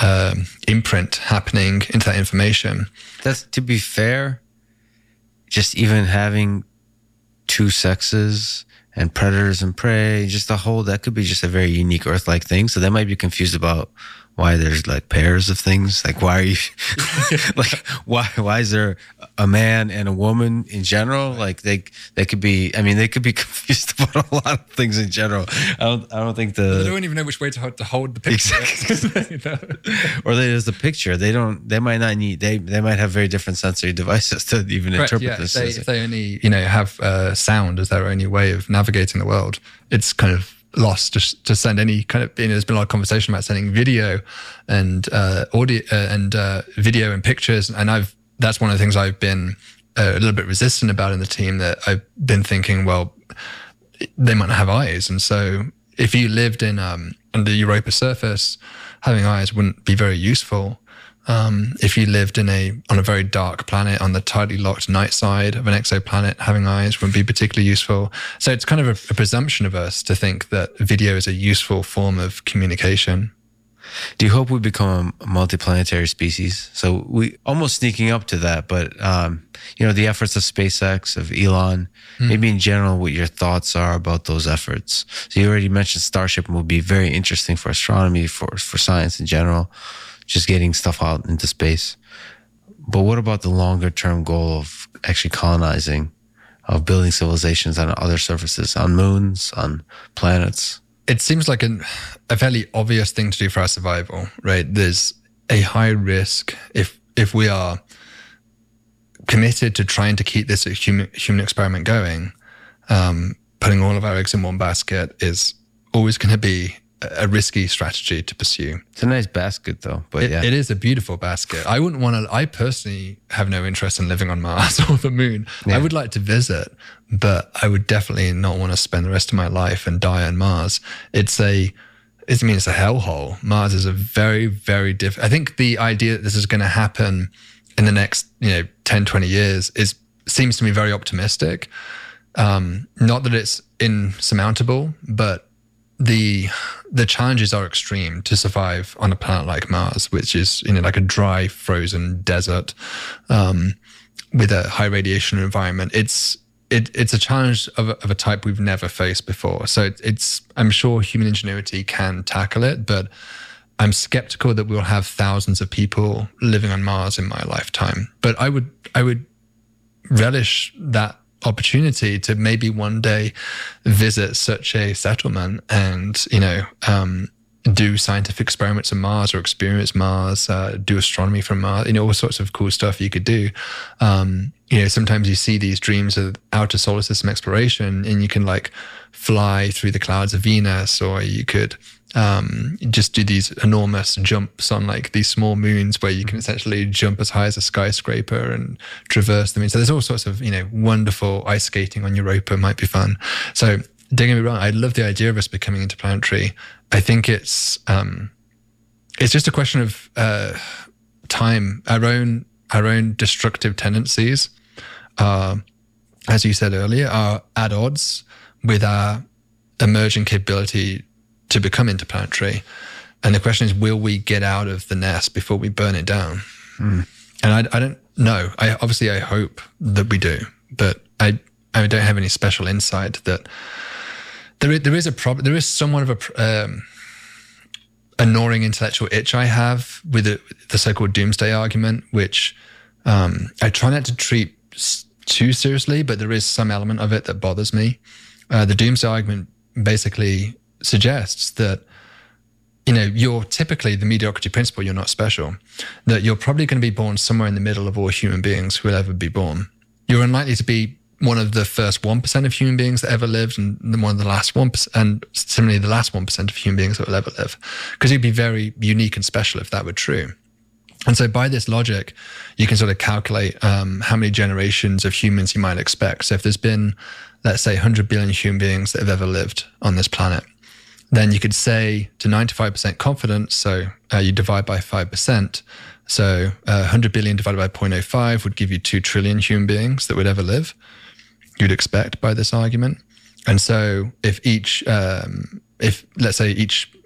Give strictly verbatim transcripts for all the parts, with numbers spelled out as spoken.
um, imprint happening into that information. That's, to be fair, just even having two sexes and predators and prey, just the whole, that could be just a very unique Earth-like thing. So they might be confused about why there's like pairs of things. Like, why are you, like, why, why is there a man and a woman in general? Like, they, they could be, I mean, they could be confused about a lot of things in general. I don't, I don't think the, they don't even know which way to hold, to hold the picture. Exactly. Or they, there's the picture. They don't, they might not need, they, they might have very different sensory devices to even Correct, interpret yeah. this. If they, if they only, you know, have uh, sound as their only way of navigating the world, it's kind of lost to, to send any kind of, you know, there's been a lot of conversation about sending video and uh, audio uh, and uh, video and pictures. And I've, that's one of the things I've been uh, a little bit resistant about in the team, that I've been thinking, well, they might not have eyes. And so if you lived in um, on the Europa surface, having eyes wouldn't be very useful. Um, if you lived in a on a very dark planet on the tightly locked night side of an exoplanet, having eyes wouldn't be particularly useful. So it's kind of a, a presumption of us to think that video is a useful form of communication. Do you hope we become a multiplanetary species? So we almost sneaking up to that, but um, you know, the efforts of SpaceX, of Elon, mm. maybe in general, what your thoughts are about those efforts. So you already mentioned Starship will be very interesting for astronomy, for for science in general, just getting stuff out into space. But what about the longer term goal of actually colonizing, of building civilizations on other surfaces, on moons, on planets? It seems like an, a fairly obvious thing to do for our survival, right? There's a high risk if if we are committed to trying to keep this human, human experiment going, um, putting all of our eggs in one basket is always going to be a risky strategy to pursue. It's a nice basket though, but it, yeah. It is a beautiful basket. I wouldn't want to, I personally have no interest in living on Mars or the moon. Yeah. I would like to visit, but I would definitely not want to spend the rest of my life and die on Mars. It's a, it's, I mean, it's a hellhole. Mars is a very, very different, I think the idea that this is going to happen in the next, you know, ten, twenty years is, seems to me very optimistic. Um, not that it's insurmountable, but the the challenges are extreme to survive on a planet like Mars, which is, you know, like a dry, frozen desert um, with a high radiation environment. It's it, it's a challenge of a, of a type we've never faced before. So it, it's I'm sure human ingenuity can tackle it, but I'm skeptical that we'll have thousands of people living on Mars in my lifetime. But I would I would relish that opportunity to maybe one day visit such a settlement and, you know, um, do scientific experiments on Mars or experience Mars, uh, do astronomy from Mars, you know, all sorts of cool stuff you could do. Um, you know, sometimes you see these dreams of outer solar system exploration and you can like fly through the clouds of Venus, or you could um, just do these enormous jumps on like these small moons where you can essentially jump as high as a skyscraper and traverse them. So there's all sorts of, you know, wonderful ice skating on Europa might be fun. So don't get me wrong, I love the idea of us becoming interplanetary. I think it's um, it's just a question of uh, time. Our own our own destructive tendencies, uh, as you said earlier, are at odds with our emerging capability to become interplanetary. And the question is, will we get out of the nest before we burn it down? Mm. And I, I don't know. I obviously I hope that we do, but I I don't have any special insight that there is, there is a problem. There is somewhat of a um, a gnawing intellectual itch I have with the, the so-called doomsday argument, which um, I try not to treat too seriously, but there is some element of it that bothers me. Uh, the doomsday argument basically suggests that, you know, you're typically the mediocrity principle, you're not special, that you're probably going to be born somewhere in the middle of all human beings who will ever be born. You're unlikely to be one of the first one percent of human beings that ever lived and one of the last one percent, and similarly the last one percent of human beings that will ever live, because you'd be very unique and special if that were true. And so by this logic, you can sort of calculate um, how many generations of humans you might expect. So if there's been, let's say, one hundred billion human beings that have ever lived on this planet, then you could say to ninety-five percent confidence, so uh, you divide by five percent, so uh, one hundred billion divided by zero point zero five would give you two trillion human beings that would ever live, you'd expect by this argument. And so if each, um, if let's say each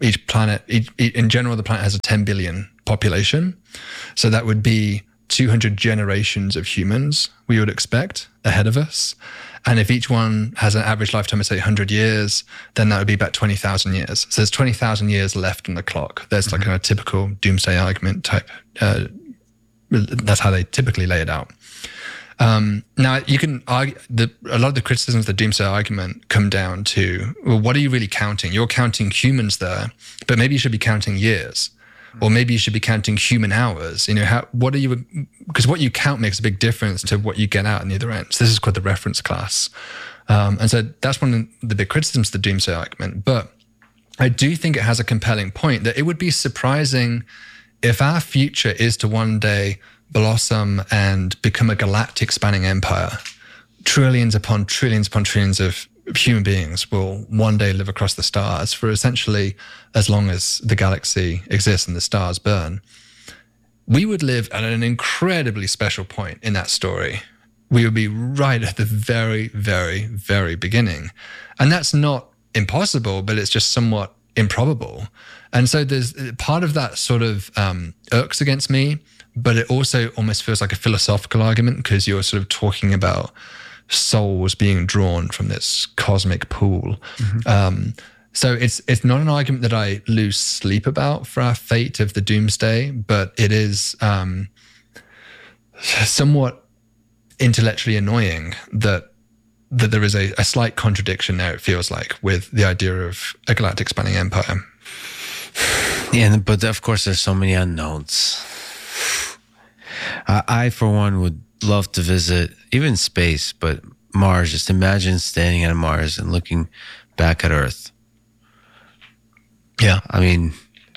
each planet, each, in general, the planet has a ten billion population. So that would be two hundred generations of humans we would expect ahead of us. And if each one has an average lifetime of, say, one hundred years, then that would be about twenty thousand years. So there's twenty thousand years left on the clock. There's mm-hmm. like a typical doomsday argument type. Uh, that's how they typically lay it out. Um, now, you can argue, the, a lot of the criticisms of the doomsday argument come down to, well, what are you really counting? You're counting humans there, but maybe you should be counting years. Or maybe you should be counting human hours. You know, how, what are you, because what you count makes a big difference to what you get out on the other end. So this is called the reference class. Um, and so that's one of the big criticisms of the doomsday argument. But I do think it has a compelling point that it would be surprising if our future is to one day blossom and become a galactic spanning empire. Trillions upon trillions upon trillions of human beings will one day live across the stars for essentially as long as the galaxy exists and the stars burn. We would live at an incredibly special point in that story. We would be right at the very, very, very beginning. And that's not impossible, but it's just somewhat improbable. And so there's part of that sort of um, irks against me, but it also almost feels like a philosophical argument because you're sort of talking about souls being drawn from this cosmic pool. Mm-hmm. Um, so it's it's not an argument that I lose sleep about for our fate of the doomsday, but it is um, somewhat intellectually annoying that that there is a, a slight contradiction there, it feels like, with the idea of a galactic spanning empire. Yeah, but of course there's so many unknowns. I, I for one, would love to visit even space, but Mars. Just imagine standing on Mars and looking back at Earth. Yeah. I mean,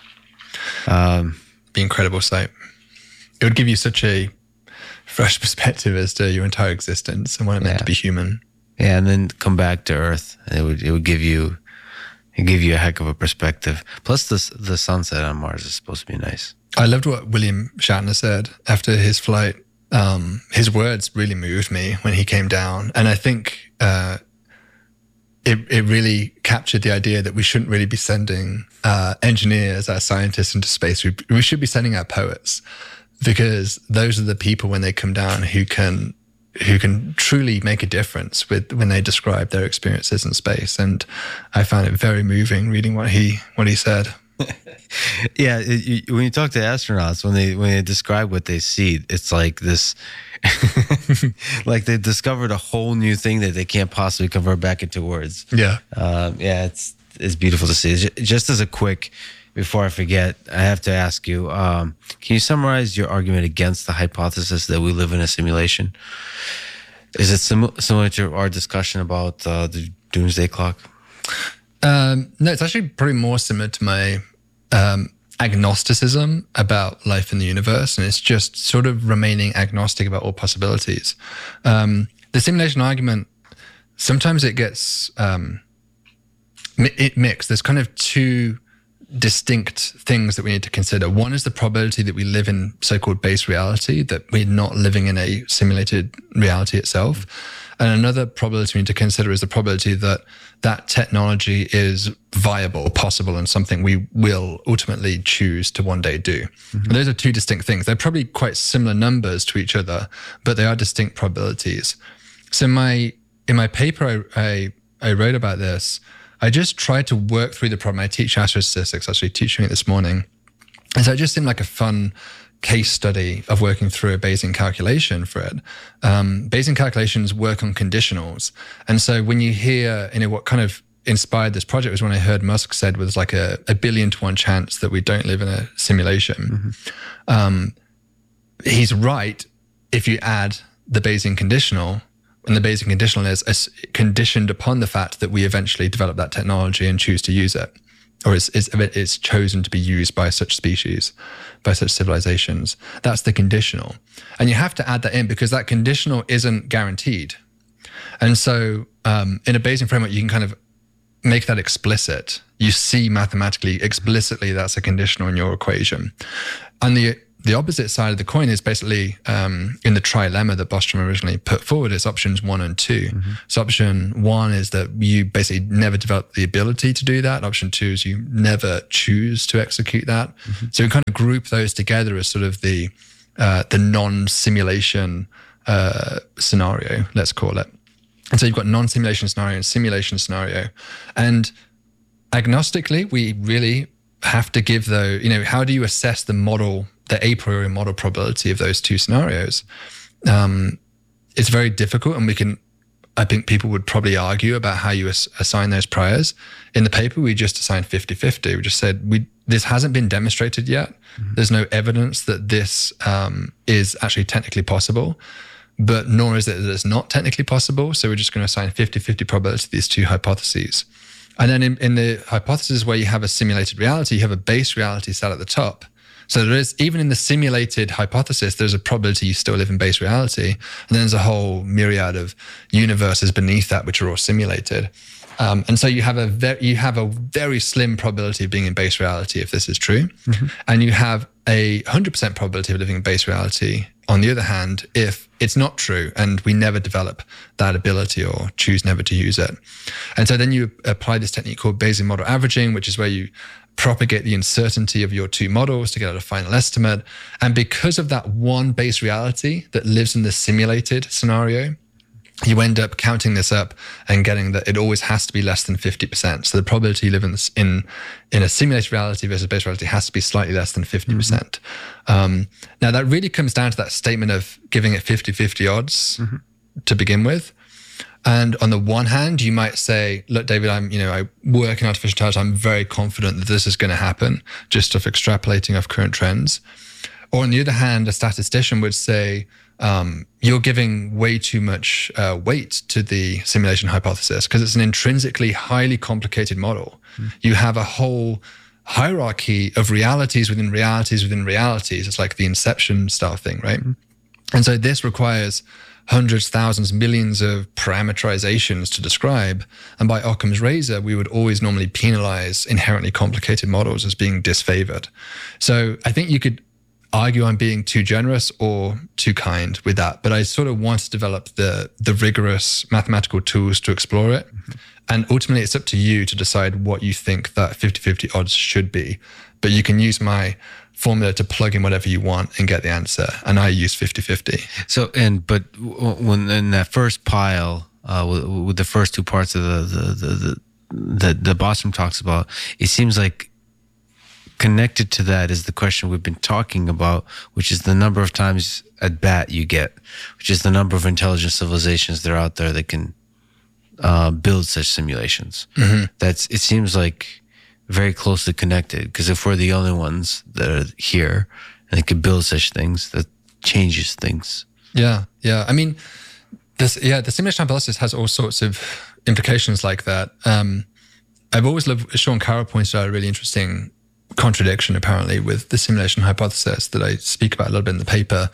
um, the incredible sight. It would give you such a fresh perspective as to your entire existence and what it meant yeah. to be human. Yeah, and then come back to Earth. And it would it would give you it give you a heck of a perspective. Plus, the the sunset on Mars is supposed to be nice. I loved what William Shatner said after his flight. Um, his words really moved me when he came down. And I think uh, it, it really captured the idea that we shouldn't really be sending uh, engineers, our scientists into space. We, we should be sending our poets, because those are the people when they come down who can who can truly make a difference with when they describe their experiences in space. And I found it very moving reading what he what he said. Yeah, it, you, when you talk to astronauts, when they when they describe what they see, it's like this, like they discovered a whole new thing that they can't possibly convert back into words. Yeah, um, yeah, it's it's beautiful to see. Just as a quick, before I forget, I have to ask you: um, can you summarize your argument against the hypothesis that we live in a simulation? Is it sim- similar to our discussion about uh, the doomsday clock? Um, no, it's actually probably more similar to my um, agnosticism about life in the universe, and it's just sort of remaining agnostic about all possibilities. Um, the simulation argument, sometimes it gets um, it mixed. There's kind of two distinct things that we need to consider. One is the probability that we live in so-called base reality, that we're not living in a simulated reality itself. And another probability we need to consider is the probability that that technology is viable, possible, and something we will ultimately choose to one day do. Mm-hmm. And those are two distinct things. They're probably quite similar numbers to each other, but they are distinct probabilities. So in my in my paper, I, I, I wrote about this. I just tried to work through the problem. I teach astrophysics, actually teaching it this morning. And so it just seemed like a fun case study of working through a Bayesian calculation for it. Um, Bayesian calculations work on conditionals. And so when you hear, you know, what kind of inspired this project was when I heard Musk said was like a, a billion to one chance that we don't live in a simulation. Mm-hmm. Um, he's right if you add the Bayesian conditional, and the Bayesian conditional is conditioned upon the fact that we eventually develop that technology and choose to use it, or it's, it's, it's chosen to be used by such species, by such civilizations. That's the conditional. And you have to add that in because that conditional isn't guaranteed. And so um, in a Bayesian framework, you can kind of make that explicit. You see mathematically, explicitly, that's a conditional in your equation. And the the opposite side of the coin is basically um, in the trilemma that Bostrom originally put forward is options one and two. Mm-hmm. So option one is that you basically never develop the ability to do that. Option two is you never choose to execute that. Mm-hmm. So we kind of group those together as sort of the uh, the non-simulation uh, scenario, let's call it. And so you've got non-simulation scenario and simulation scenario. And agnostically, we really have to give though, you know, how do you assess the model, the a priori model probability of those two scenarios? Um, it's very difficult, and we can, I think people would probably argue about how you as- assign those priors. In the paper, we just assigned fifty-fifty. We just said, we this hasn't been demonstrated yet. Mm-hmm. There's no evidence that this um, is actually technically possible, but nor is it that it's not technically possible. So we're just going to assign fifty-fifty probability to these two hypotheses. And then in, in the hypothesis where you have a simulated reality, you have a base reality set at the top. So there is, even in the simulated hypothesis, there's a probability you still live in base reality. And then there's a whole myriad of universes beneath that, which are all simulated. Um, and so you have a very, you have a very slim probability of being in base reality if this is true. Mm-hmm. And you have a one hundred percent probability of living in base reality, on the other hand, if it's not true and we never develop that ability or choose never to use it. And so then you apply this technique called Bayesian model averaging, which is where you propagate the uncertainty of your two models to get a final estimate. And because of that one base reality that lives in the simulated scenario, you end up counting this up and getting that it always has to be less than fifty percent. So the probability you live in this, in in a simulated reality versus base reality has to be slightly less than fifty percent. Mm-hmm. Um, now that really comes down to that statement of giving it fifty-fifty odds mm-hmm. to begin with. And on the one hand, you might say, look, David, I'm, you know, I work in artificial intelligence. I'm very confident that this is going to happen just off extrapolating off current trends. Or on the other hand, a statistician would say, um, you're giving way too much uh, weight to the simulation hypothesis because it's an intrinsically highly complicated model. Mm. You have a whole hierarchy of realities within realities within realities. It's like the Inception style thing, right? Mm. And so this requires hundreds, thousands, millions of parameterizations to describe. And by Occam's razor, we would always normally penalize inherently complicated models as being disfavored. So I think you could argue I'm being too generous or too kind with that, but I sort of want to develop the the rigorous mathematical tools to explore it. Mm-hmm. And ultimately, it's up to you to decide what you think that fifty-fifty odds should be. But you can use my formula to plug in whatever you want and get the answer. And I use fifty-fifty. So, and but when in that first pile, uh, with, with the first two parts of the the the the, the, the Bostrom talks about, it seems like connected to that is the question we've been talking about, which is the number of times at bat you get, which is the number of intelligent civilizations that are out there that can uh, build such simulations. Mm-hmm. That's, it seems like very closely connected, because if we're the only ones that are here and they can build such things, that changes things. Yeah, yeah. I mean, this, yeah, the simulation hypothesis has all sorts of implications like that. Um, I've always loved, Sean Carroll pointed out a really interesting contradiction apparently with the simulation hypothesis that I speak about a little bit in the paper.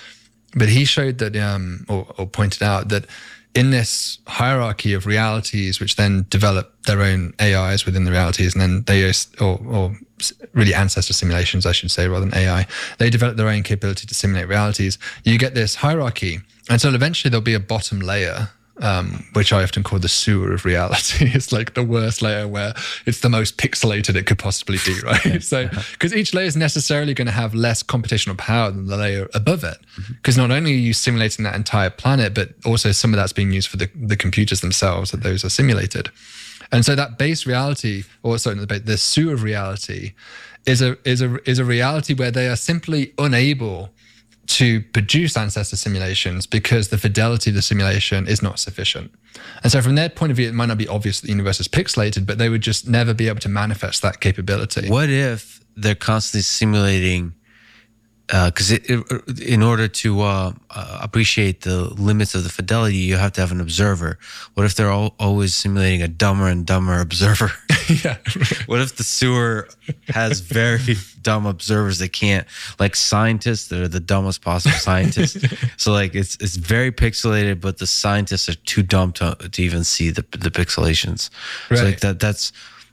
But he showed that, um, or, or pointed out that in this hierarchy of realities, which then develop their own A Is within the realities, and then they, or, or really ancestor simulations, I should say, rather than A I, they develop their own capability to simulate realities. You get this hierarchy. And so eventually there'll be a bottom layer, um, which I often call the sewer of reality. It's like the worst layer where it's the most pixelated it could possibly be, right? So, because each layer is necessarily going to have less computational power than the layer above it. Because mm-hmm. not only are you simulating that entire planet, but also some of that's being used for the, the computers themselves that those are simulated. And so that base reality, or sorry, the, the sewer of reality, is a is a is a reality where they are simply unable to produce ancestor simulations because the fidelity of the simulation is not sufficient. And so from their point of view, it might not be obvious that the universe is pixelated, but they would just never be able to manifest that capability. What if they're constantly simulating, because uh, in order to uh, uh, appreciate the limits of the fidelity, you have to have an observer. What if they're all, always simulating a dumber and dumber observer? Yeah. What if the sewer has very dumb observers that can't, like scientists that are the dumbest possible scientists? So like it's it's very pixelated, but the scientists are too dumb to to even see the the pixelations. Right. So like that that's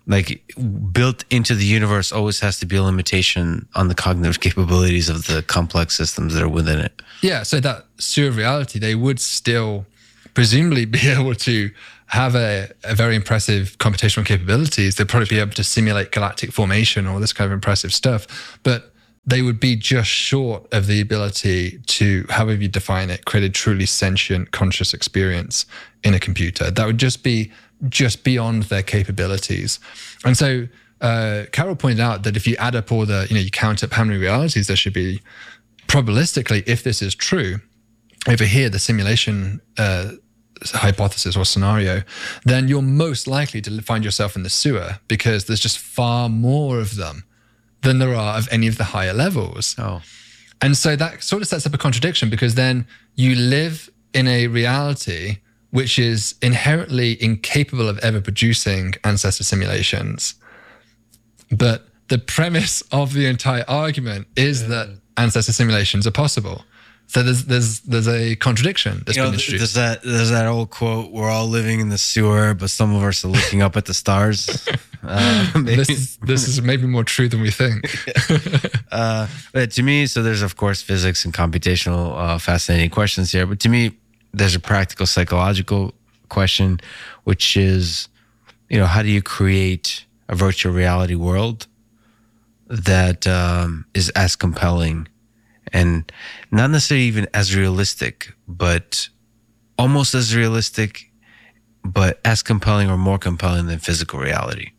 like built into the universe always has to be a limitation on the cognitive capabilities of the complex systems that are within it. Yeah, so that sewer of reality, they would still presumably be able to have a, a very impressive computational capabilities. They'd probably be able to simulate galactic formation, all this kind of impressive stuff, but they would be just short of the ability to, however you define it, create a truly sentient, conscious experience in a computer. That would just be just beyond their capabilities. And so uh, Carol pointed out that if you add up all the, you know, you count up how many realities there should be, probabilistically, if this is true, over here, the simulation uh, hypothesis or scenario, then you're most likely to find yourself in the sewer because there's just far more of them than there are of any of the higher levels. Oh. And so that sort of sets up a contradiction because then you live in a reality which is inherently incapable of ever producing ancestor simulations. But the premise of the entire argument is yeah. that ancestor simulations are possible. So there's there's there's a contradiction that's you know, been introduced. There's that there's that old quote: "We're all living in the sewer, but some of us are looking up at the stars." Uh, this is, this is maybe more true than we think. uh, but to me, so there's of course physics and computational uh, fascinating questions here. But to me, there's a practical psychological question, which is, you know, how do you create a virtual reality world that um, is as compelling and not necessarily even as realistic, but almost as realistic, but as compelling or more compelling than physical reality?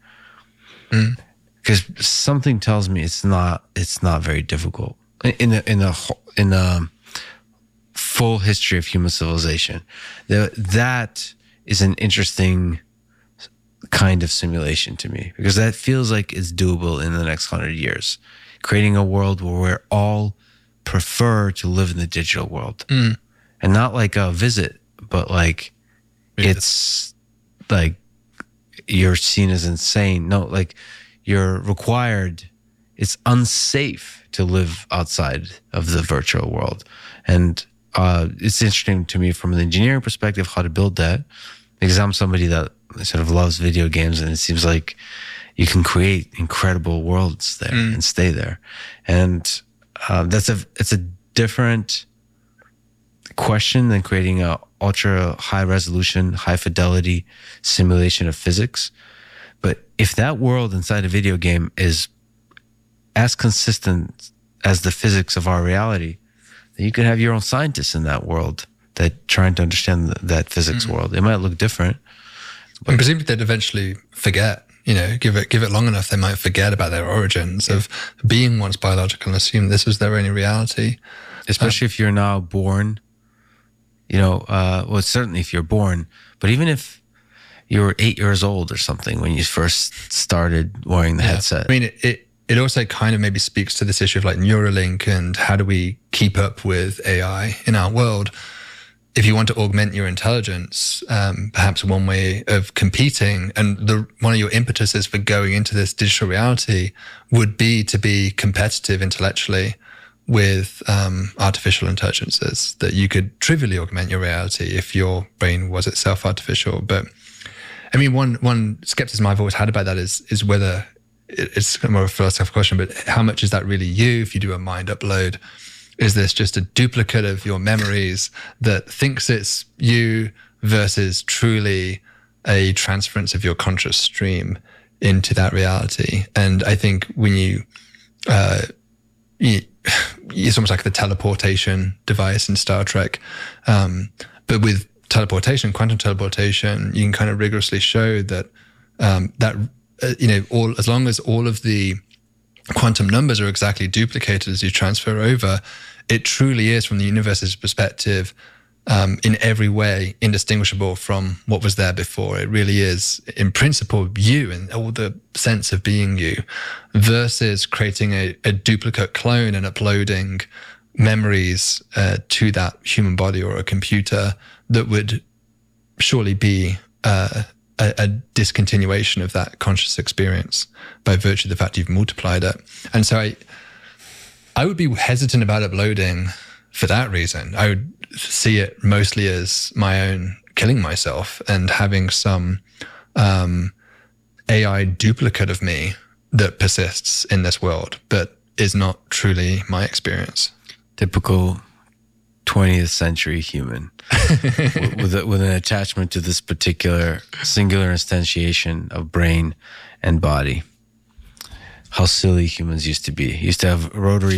Because mm. something tells me it's not. It's not very difficult in a, in a in a full history of human civilization. The, that is an interesting kind of simulation to me because that feels like it's doable in the next hundred years, creating a world where we're all prefer to live in the digital world mm. and not like a visit, but like yeah. it's like you're seen as insane. No, like you're required. It's unsafe to live outside of the virtual world. And uh, it's interesting to me from an engineering perspective, how to build that, because I'm somebody that sort of loves video games and it seems like you can create incredible worlds there mm. and stay there. And Uh, that's a it's a different question than creating a ultra high resolution, high fidelity simulation of physics. But if that world inside a video game is as consistent as the physics of our reality, then you could have your own scientists in that world that trying to understand the, that physics mm. world. It might look different, but and presumably they'd eventually forget. You know, give it give it long enough, they might forget about their origins yeah. of being once biological and assume this was their only reality. Especially um, if you're now born, you know, uh, well, certainly if you're born, but even if you were eight years old or something when you first started wearing the yeah. headset. I mean, it, it it also kind of maybe speaks to this issue of like Neuralink and how do we keep up with A I in our world. If you want to augment your intelligence, um, perhaps one way of competing and the one of your impetuses for going into this digital reality would be to be competitive intellectually with um, artificial intelligences, that you could trivially augment your reality if your brain was itself artificial. But I mean, one one skepticism I've always had about that is is whether it's more of a philosophical question, but how much is that really you if you do a mind upload? Is this just a duplicate of your memories that thinks it's you versus truly a transference of your conscious stream into that reality? And I think when you, uh, you it's almost like the teleportation device in Star Trek. Um, but with teleportation, quantum teleportation, you can kind of rigorously show that, um, that, uh, you know, all, as long as all of the quantum numbers are exactly duplicated as you transfer over, it truly is, from the universe's perspective, um, in every way indistinguishable from what was there before. It really is, in principle, you and all the sense of being you, versus creating a, a duplicate clone and uploading memories uh, to that human body or a computer that would surely be uh, a, a discontinuation of that conscious experience by virtue of the fact you've multiplied it. And so I, I would be hesitant about uploading for that reason. I would see it mostly as my own killing myself and having some um, A I duplicate of me that persists in this world, but is not truly my experience. Typical twentieth century human with, a, with an attachment to this particular singular instantiation of brain and body. How silly humans used to be. Used to have rotary